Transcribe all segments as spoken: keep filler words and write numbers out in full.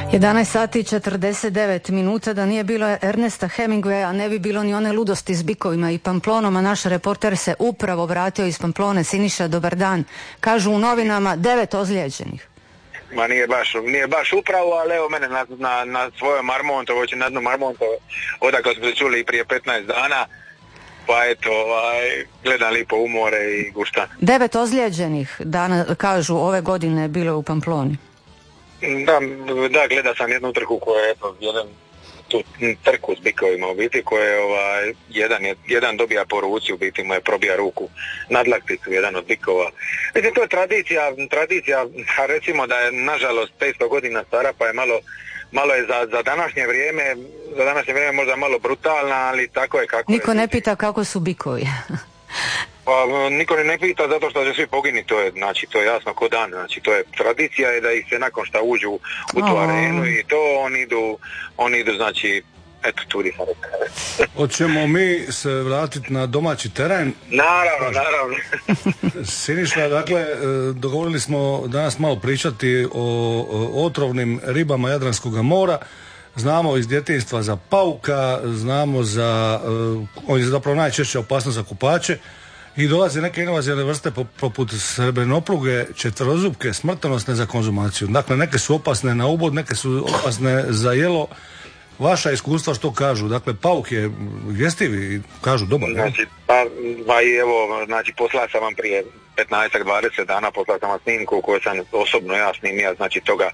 jedanaest sati i četrdeset devet minuta, da nije bilo Ernesta Hemingwaya, ne bi bilo ni one ludosti s bikovima i Pamplonom, a naš reporter se upravo vratio iz Pamplone. Siniša, dobar dan. Kažu u novinama devet ozlijeđenih. Ma nije baš, nije baš upravo, ali evo mene na, na, na svojoj Marmontovo, na dnu Marmontovo, odakle smo se čuli prije petnaest dana, pa eto, ovaj, gledam lipo umore i gušta. Devet ozlijeđenih dana, kažu, ove godine bilo u Pamploni. Da, da, gleda sam jednu trku koja je, eto, jedan, tu trku s bikovima u biti, koje ovaj, jedan, jedan dobija po ruci, u biti mu je probija ruku, nadlakticu, jedan od bikova. Mislim, to je tradicija, tradicija, a recimo da je nažalost petsto godina stara, pa je malo, malo je za, za današnje vrijeme, za današnje vrijeme možda malo brutalna, ali tako je kako Niko je. ne pita kako su bikovi. Pa niko ne pita zato što će svi pogini, to je, znači, to je jasno ko dan, znači to je tradicija je da ih se nakon što uđu u tu arenu i to oni idu, oni idu, znači, eto, tudi sam rekao. Hoćemo mi se vratiti na domaći teren? Naravno, naravno. Siniša, dakle, dogovorili smo danas malo pričati o, o otrovnim ribama Jadranskog mora. Znamo iz djetinjstva za pauka, znamo za, on je zapravo najčešća opasnost za kupače, i dolaze neke invazivne vrste poput srebrnopluge, četverozupke, smrtonosne za konzumaciju. Dakle, neke su opasne na ubod, neke su opasne za jelo. Vaša iskustva što kažu? Dakle, pauk je jestiv i kažu dobar. Znači, pa, pa i evo, znači, poslao sam vam prije petnaest do dvadeset dana, poslao sam vam snimku koju sam osobno ja snimio, znači toga,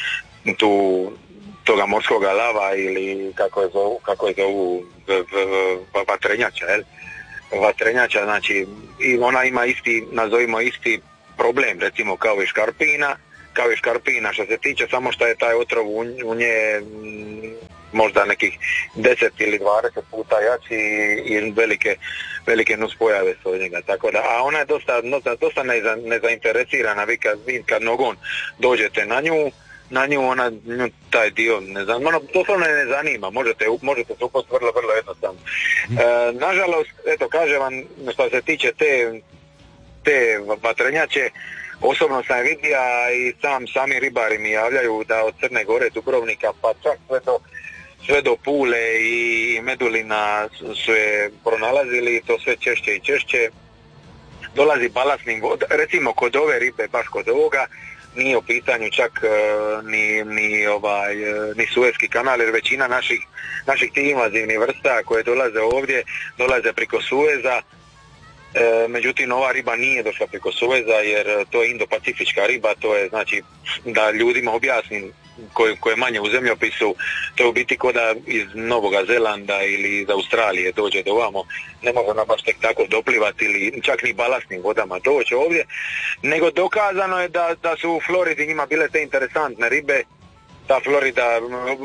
tu, toga morskoga lava ili kako je zovu, kako je zovu vatrenjača, jel? Vatrenjača, znači, i ona ima isti, nazovimo isti problem, recimo kao i škarpina, kao i škarpina što se tiče, samo što je taj otrov u, u nje m, možda nekih deset ili dvadeset puta jači i, i velike, velike nuspojave su od njega, tako da, a ona je dosta, dosta, dosta neza, nezainteresirana, vi kad, vi kad nogon dođete na nju, na nju ona, nju, taj dio ne znam, ono doslovno ne zanima, možete, možete se upasti vrlo, vrlo jednostavno. E, nažalost, eto, kažem vam, što se tiče te, te vatrenjače, osobno sam vidio i sam, sami ribari mi javljaju da od Crne Gore, Dubrovnika, pa čak sve do, sve do Pule i Medulina su je pronalazili i to sve češće i češće. Dolazi balastnim voda, recimo kod ove ribe, baš kod ovoga, nije u pitanju čak uh, ni, ni, ovaj, uh, ni Suezki kanal, jer većina naših, naših tih invazivnih vrsta koje dolaze ovdje, dolaze preko Sueza. E, međutim, ova riba nije došla preko Sueza jer to je indopacifička riba, to je, znači, da ljudima objasnim koje, koje manje u zemljopisu, to je u biti ko da iz Novog Zelanda ili iz Australije dođe do ovamo, ne može ona baš tek tako doplivati ili čak ni balastnim vodama doći ovdje, nego dokazano je da, da su u Floridi njima bile te interesantne ribe, ta Florida,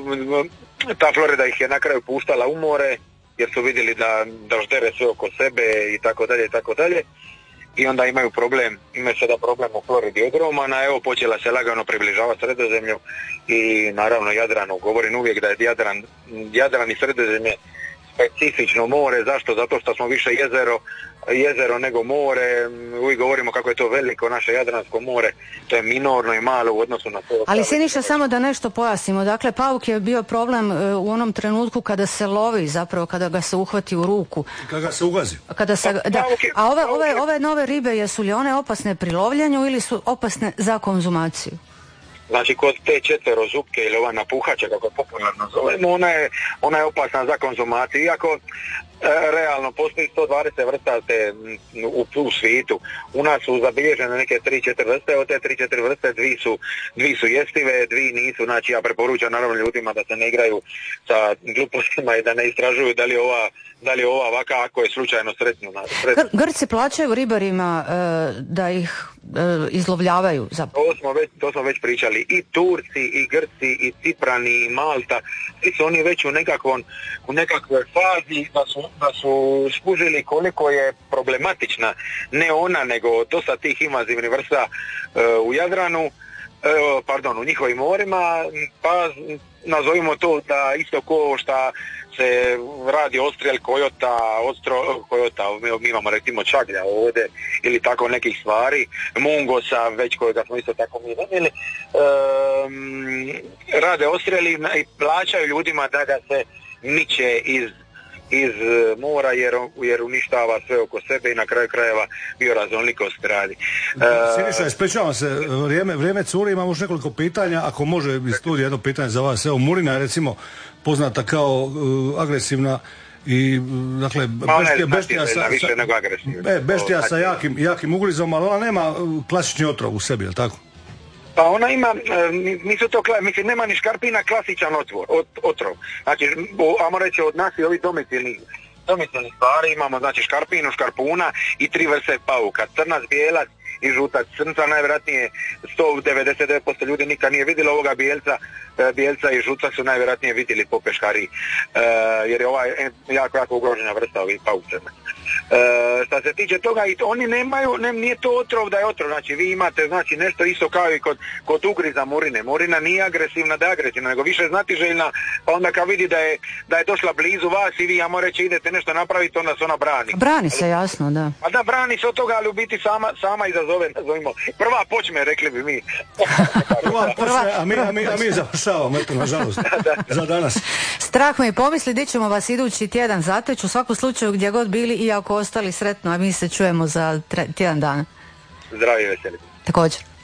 ta Florida ih je na kraju puštala u more, jer su vidjeli da, da ždere sve oko sebe i tako dalje i tako dalje, i onda imaju problem, imaju sada problem u Floridi ogroman, a evo počela se lagano približavati Sredozemlju i naravno Jadranu. Govorim uvijek da je Jadran, Jadran i Sredozemlje specifično more. Zašto? Zato što smo više jezero, jezero nego more. Uvijek govorimo kako je to veliko naše Jadransko more, to je minorno i malo u odnosu na to. Ali Siniša, samo da nešto pojasnimo, dakle pauk je bio problem u onom trenutku kada se lovi, zapravo kada ga se uhvati u ruku. Kada ga se ugazi. Kada se, da. A ove, ove, ove nove ribe, jesu li one opasne pri lovljenju ili su opasne za konzumaciju? Znači, kod te četverozupke ili ova napuhača, kako popularno zovemo, ona je, ona je opasna za konzumaciju, iako e, realno postoji sto dvadeset vrsta te, u, u svijetu. U nas su zabilježene neke tri četiri vrste, od te tri četiri vrste dvi su, dvi su jestive, dvi nisu. Znači, ja preporučam naravno ljudima da se ne igraju sa glupostima i da ne istražuju da li ova, da li ova ovaka, ako je slučajno sretnu. sretnu. Gr- Grci plaćaju ribarima e, da ih e, izlovljavaju zapravo. To smo već, to smo već pričali. I Turci, i Grci, i Ciprani, i Malta, svi su oni već u nekakvom, u nekakvoj fazi da su, da su skužili koliko je problematična, ne ona, nego dosta tih invazivnih vrsta uh, u Jadranu, uh, pardon, u njihovim morima, pa nazovimo to da isto ko šta se radi odstrel kojota, ostro, kojota, mi imamo recimo čaglja ovdje ili tako nekih stvari, mungosa već kojega smo isto tako mi vidjeli, um, rade ostrijeli i plaćaju ljudima da ga se miče iz iz mora jer, jer uništava sve oko sebe i na kraju krajeva bioraznolikost radi. Siniša, ispričavam se, vrijeme, vrijeme curi, imamo još nekoliko pitanja, ako može iz studija jedno pitanje za vas. Evo, Murina je recimo poznata kao uh, agresivna i dakle beštija, beštija sa, sa, beštija sa jakim, jakim uglizom, ali ona nema klasični otrov u sebi, je li tako? Pa ona ima, nisu to, mislim, nema ni škarpina klasičan otvor, ot, otrov. Znači, ajmo reći, od nas i ovih domicilnih, domicilnih stvari imamo, znači, škarpinu, škarpuna i tri vrste pauka, crnac, bijelac i žutac. Crnca najvjerojatnije sto devedeset devet posto ljudi nikad nije vidjelo ovoga bijelca, bijelca i žuca su najvjerojatnije vidjeli po peškariji, jer je ova jako, jako ugrožena vrsta ovih pauka. E, što se tiče toga, i to, oni nemaju, ne, nije to otrov da je otrov, znači vi imate znači nešto isto kao i kod, kod ugriza murine. Murina nije agresivna da je agresivna, nego više znatiželjna, pa onda kad vidi da je, da je došla blizu vas i vi, ja moram reći, idete nešto napraviti, onda se ona brani. Brani se, jasno, da. A da, brani se od toga, ali u biti sama, sama izazove, nazovimo, prva počme, rekli bi mi. prva počme, a mi, a mi, a mi završavamo, eto, nažalost, za danas. Strah me i pomisli, di ćemo vas idući tjedan zateći, u svakom slučaju gdje god bili, i ako ostali sretno, a mi se čujemo za tre, tjedan dana. Zdravi i veseli. Također.